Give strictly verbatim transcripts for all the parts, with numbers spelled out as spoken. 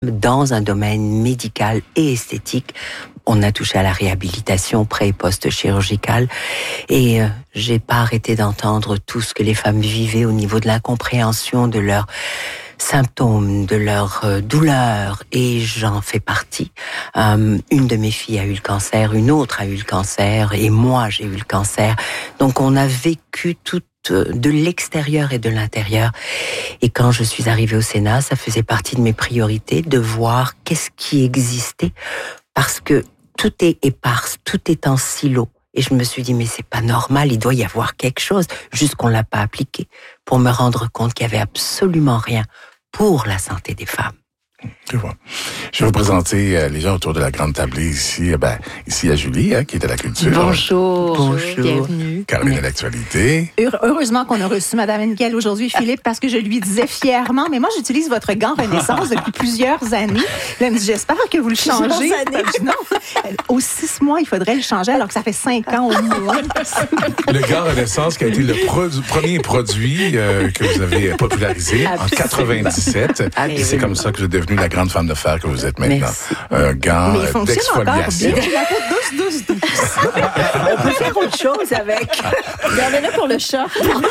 dans un domaine médical et esthétique. On a touché à la réhabilitation pré- et post-chirurgicale et euh, j'ai pas arrêté d'entendre tout ce que les femmes vivaient au niveau de l'incompréhension de leurs symptômes, de leurs euh, douleurs, et j'en fais partie. Euh, une de mes filles a eu le cancer, une autre a eu le cancer, et moi j'ai eu le cancer. Donc on a vécu tout de l'extérieur et de l'intérieur. Et quand je suis arrivée au Sénat, ça faisait partie de mes priorités de voir qu'est-ce qui existait, parce que tout est éparse, tout est en silo. Et je me suis dit, mais c'est pas normal, il doit y avoir quelque chose, juste qu'on l'a pas appliqué, pour me rendre compte qu'il y avait absolument rien pour la santé des femmes. Je vois. Je vais vous présenter euh, les gens autour de la grande tablée ici. Ben, ici, il y a Julie, hein, qui est à la culture. Bonjour. Bonjour. Bienvenue. Caroline à l'actualité. Heureusement qu'on a reçu Mme Henkel aujourd'hui, Philippe, parce que je lui disais fièrement, mais moi, j'utilise votre gant Renaissance depuis plusieurs années. Là, elle me dit, j'espère que vous le changez. Non. Aux six mois, il faudrait le changer, alors que ça fait cinq ans au moins. Le gant Renaissance qui a été le pro- premier produit euh, que vous avez popularisé Absolument. En quatre-vingt-dix-sept. Absolument. Et c'est comme ça que vous êtes devenue la grande femme de fer que vous êtes maintenant. Merci. Un gant mais il fonctionne d'exfoliation. Encore bien. La peau douce, douce, douce. On peut faire autre chose avec. Regardez-le pour le chat.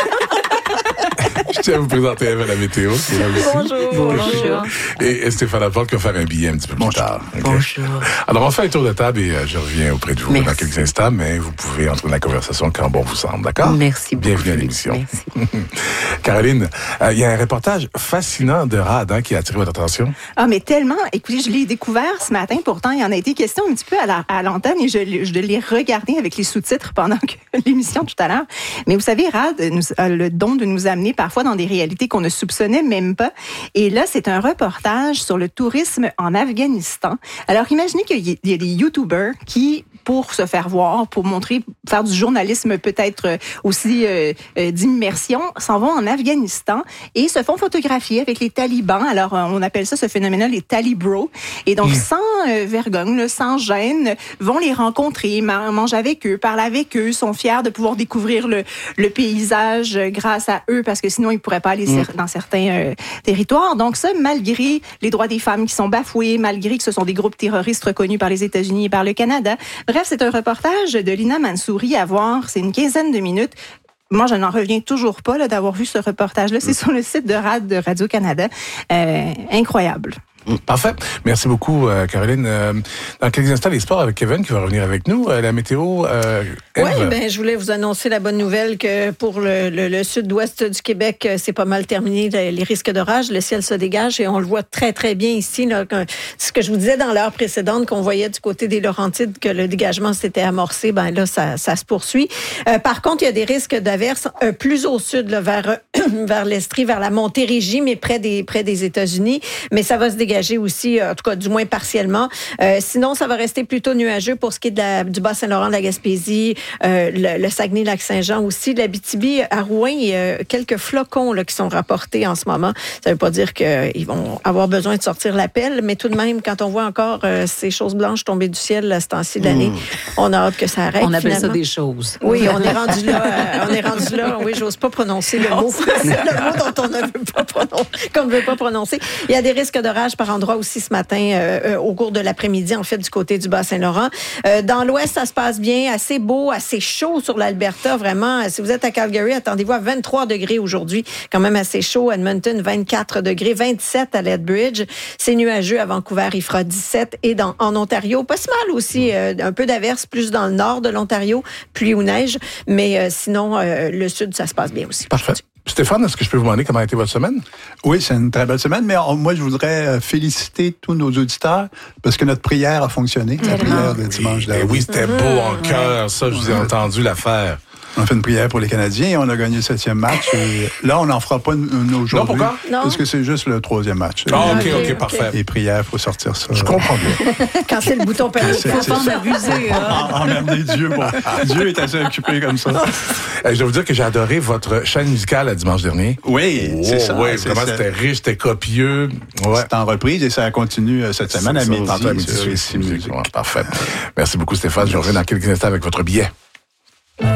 Je tiens à vous présenter Eve à la météo. Qui est là aussi. Bonjour. Bonjour. Et Stéphane Laporte qui va faire un billet un petit peu plus Bonjour. tard. Okay? Bonjour. Alors, on fait un tour de table et euh, je reviens auprès de vous Merci. dans quelques instants, mais vous pouvez entrer dans la conversation quand bon vous semble, d'accord? Merci beaucoup. Bienvenue à l'émission. Merci. Caroline, euh, il y a un reportage fascinant de Rad hein, qui a attiré votre attention. Ah, mais tellement. Écoutez, je l'ai découvert ce matin. Pourtant, il en a été question un petit peu à, la, à l'antenne et je, je l'ai regardé avec les sous-titres pendant que l'émission tout à l'heure. Mais vous savez, Rad nous, a le don de nous amener parfois dans des réalités qu'on ne soupçonnait même pas. Et là, c'est un reportage sur le tourisme en Afghanistan. Alors, imaginez qu'il y a des YouTubers qui, pour se faire voir, pour montrer, faire du journalisme peut-être aussi euh, euh, d'immersion, s'en vont en Afghanistan et se font photographier avec les talibans. Alors, on appelle ça, ce phénomène-là, les talibros. Et donc, mmh. sans euh, vergogne, là, sans gêne, vont les rencontrer, mangent avec eux, parlent avec eux, sont fiers de pouvoir découvrir le, le paysage grâce à eux, parce que sinon, ils ne pourraient pas aller mmh. dans certains euh, territoires. Donc ça, malgré les droits des femmes qui sont bafoués, malgré que ce sont des groupes terroristes reconnus par les États-Unis et par le Canada. Bref, c'est un reportage de Lina Mansouri à voir. C'est une quinzaine de minutes. Moi, je n'en reviens toujours pas là, d'avoir vu ce reportage-là. C'est sur le site de Rad de Radio-Canada. Euh, incroyable. Parfait. Merci beaucoup, euh, Caroline. Euh, dans quelques instants, les sports avec Kevin qui va revenir avec nous. Euh, la météo, euh, Oui, ben, je voulais vous annoncer la bonne nouvelle que pour le, le, le sud-ouest du Québec, c'est pas mal terminé les risques d'orage. Le ciel se dégage et on le voit très, très bien ici. Là, ce que je vous disais dans l'heure précédente, qu'on voyait du côté des Laurentides que le dégagement s'était amorcé, ben là, ça, ça se poursuit. Euh, par contre, il y a des risques d'averses euh, plus au sud, là, vers, vers l'Estrie, vers la Montérégie, mais près des, près des États-Unis. Mais ça va se dégager aussi, en tout cas du moins partiellement. Euh, sinon, ça va rester plutôt nuageux pour ce qui est de la, du Bas-Saint-Laurent, de la Gaspésie, euh, le, le Saguenay-Lac-Saint-Jean aussi, de l'Abitibi à Rouen. Il y a quelques flocons là, qui sont rapportés en ce moment. Ça ne veut pas dire qu'ils vont avoir besoin de sortir la pelle, mais tout de même, quand on voit encore euh, ces choses blanches tomber du ciel à ce temps-ci de l'année, mmh. on a hâte que ça arrête. On appelle finalement. ça des choses. Oui, on est rendu là. Euh, on est rendu là. Oui, j'ose pas prononcer le mot. C'est le mot dont on ne veut pas prononcer, qu'on ne veut pas prononcer. Il y a des risques d'orage par endroit aussi ce matin, euh, au cours de l'après-midi, en fait, du côté du Bas-Saint-Laurent. Euh, dans l'ouest, ça se passe bien, assez beau, assez chaud sur l'Alberta, vraiment. Si vous êtes à Calgary, attendez-vous à vingt-trois degrés aujourd'hui, quand même assez chaud. Edmonton, vingt-quatre degrés, vingt-sept à Lethbridge. C'est nuageux à Vancouver, il fera dix-sept. Et dans, en Ontario, pas si mal aussi, euh, un peu d'averse, plus dans le nord de l'Ontario, pluie ou neige. Mais euh, sinon, euh, le sud, ça se passe bien aussi. Parfait. Stéphane, est-ce que je peux vous demander comment a été votre semaine? Oui, c'est une très belle semaine, mais on, moi, je voudrais féliciter tous nos auditeurs parce que notre prière a fonctionné, la prière de dimanche dernier. Oui, c'était beau en cœur, ça, je vous ai entendu la faire. On a fait une prière pour les Canadiens et on a gagné le septième match. Et là, on n'en fera pas une aujourd'hui. Non, pourquoi? Parce que c'est juste le troisième match. Ah, OK, OK, OK, parfait. Et prière, il faut sortir ça. Je comprends bien. Quand c'est le bouton perdu, il faut pas s'abuser. Emmerder Dieu. Bon. Dieu est assez occupé comme ça. Je dois vous dire que j'ai adoré votre chaîne musicale à dimanche dernier. Oui, oh, c'est ça. Oui, c'est vraiment, ça. C'était riche, c'était copieux. Ouais. C'est en reprise et ça continue cette semaine à midi. À midi sur ici musique. Ouais, parfait. Merci beaucoup, Stéphane. Je reviens dans quelques instants avec votre billet.